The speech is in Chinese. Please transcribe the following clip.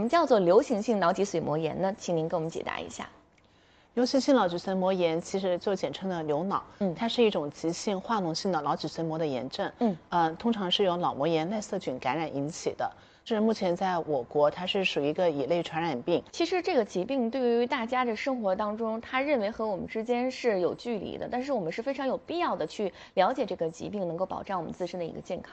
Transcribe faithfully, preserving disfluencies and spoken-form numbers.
么叫做流行性脑脊髓膜炎呢？请您给我们解答一下。 流行性脑脊髓膜炎其实就简称的流脑， 嗯， 它是一种急性化脓性的脑脊髓膜的炎症， 嗯， 呃，通常是由脑膜炎赖色菌感染引起的。是目前在我国，它是属于一个乙类传染病。 其实这个疾病对于大家的生活当中，他认为和我们之间是有距离的，但是我们是非常有必要的去了解这个疾病，能够保障我们自身的一个健康。